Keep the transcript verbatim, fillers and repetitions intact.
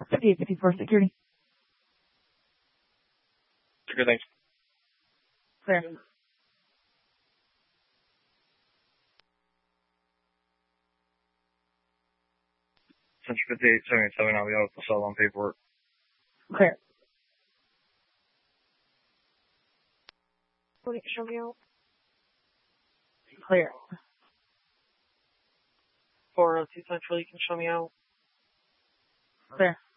fifty-eight fifty-four security. Good, thanks. Clear. Central fifty-eight seventy-seven, I'll be out with the cell on paperwork. Clear. Show me out. Clear. four oh two Central, you can show me out. Clear.